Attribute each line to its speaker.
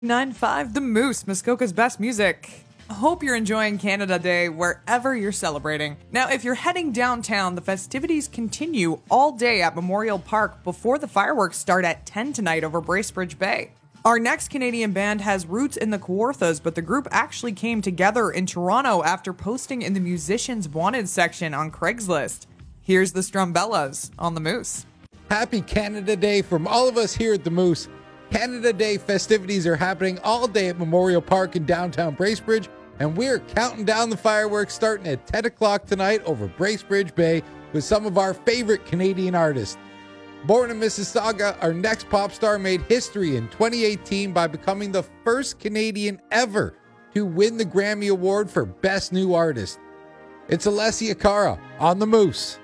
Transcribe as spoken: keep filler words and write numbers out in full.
Speaker 1: nine five The Moose, Muskoka's best music. Hope you're enjoying Canada Day wherever you're celebrating. Now, if you're heading downtown, the festivities continue all day at Memorial Park before the fireworks start at ten tonight over Bracebridge Bay. Our next Canadian band has roots in the Kawarthas, but the group actually came together in Toronto after posting in the Musicians Wanted section on Craigslist. Here's the Strumbellas on The Moose.
Speaker 2: Happy Canada Day from all of us here at The Moose. Canada Day festivities are happening all day at Memorial Park in downtown Bracebridge, and we're counting down the fireworks starting at ten o'clock tonight over Bracebridge Bay with some of our favorite Canadian artists. Born in Mississauga, our next pop star made history in twenty eighteen by becoming the first Canadian ever to win the Grammy Award for Best New Artist. It's Alessia Cara on The Moose.